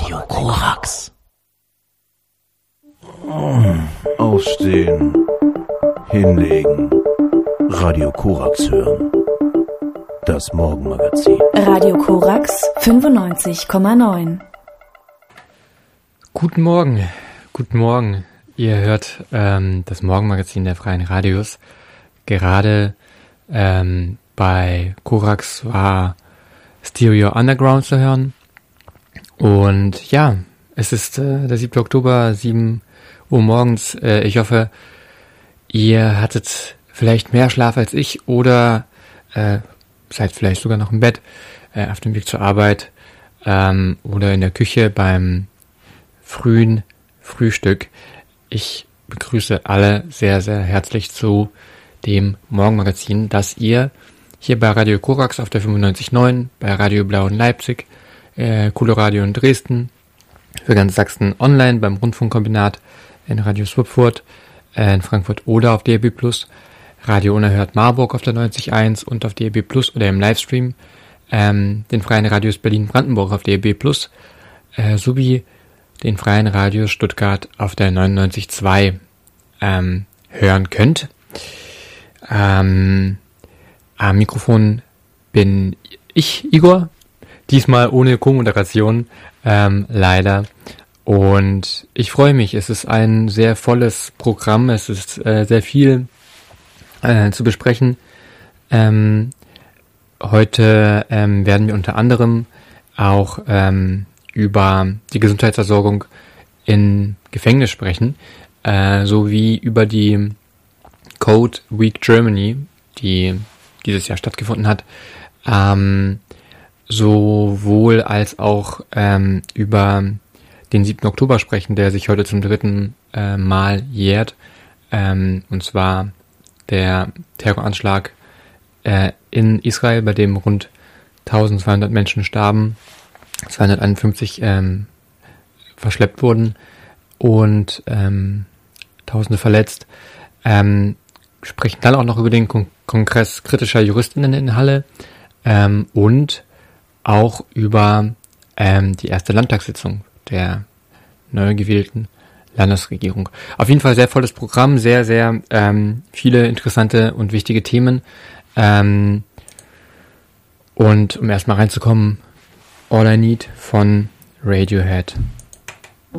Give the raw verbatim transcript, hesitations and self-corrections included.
Radio Korax. Aufstehen. Hinlegen. Radio Korax hören. Das Morgenmagazin. Radio Korax fünfundneunzig Komma neun. Guten Morgen, guten Morgen. Ihr hört ähm, das Morgenmagazin der Freien Radios. Gerade ähm, bei Korax war Stereo Underground zu hören. Und ja, es ist äh, der siebte Oktober, sieben Uhr morgens. Äh, ich hoffe, ihr hattet vielleicht mehr Schlaf als ich oder äh, seid vielleicht sogar noch im Bett, äh, auf dem Weg zur Arbeit ähm, oder in der Küche beim frühen Frühstück. Ich begrüße alle sehr, sehr herzlich zu dem Morgenmagazin, das ihr hier bei Radio Korax auf der fünfundneunzig Komma neun, bei Radio Blau in Leipzig, äh, Coole Radio in Dresden, für ganz Sachsen online beim Rundfunkkombinat, in Radio Swipfurt, äh, in Frankfurt oder auf D A B plus, Radio Unerhört Marburg auf der neunzig Komma eins und auf D A B plus oder im Livestream, ähm, den Freien Radios Berlin-Brandenburg auf D A B plus, äh, sowie den Freien Radios Stuttgart auf der neunundneunzig Komma zwei ähm, hören könnt. Ähm, am Mikrofon bin ich, Igor, diesmal ohne Co-Moderation, ähm, leider. Und ich freue mich, es ist ein sehr volles Programm, es ist äh, sehr viel äh, zu besprechen. Ähm, heute ähm, werden wir unter anderem auch ähm, über die Gesundheitsversorgung in Gefängnis sprechen, äh, sowie über die Code Week Germany, die dieses Jahr stattgefunden hat, ähm, sowohl als auch ähm, über den siebten Oktober sprechen, der sich heute zum dritten äh, Mal jährt, ähm, und zwar der Terroranschlag äh, in Israel, bei dem rund eintausendzweihundert Menschen starben, zweihunderteinundfünfzig ähm, verschleppt wurden und ähm, Tausende verletzt. Ähm, sprechen dann auch noch über den Kon- Kongress kritischer Juristinnen in Halle ähm, und auch über ähm, die erste Landtagssitzung der neu gewählten Landesregierung. Auf jeden Fall sehr volles Programm, sehr, sehr ähm, viele interessante und wichtige Themen. Ähm, und um erstmal reinzukommen, All I Need von Radiohead.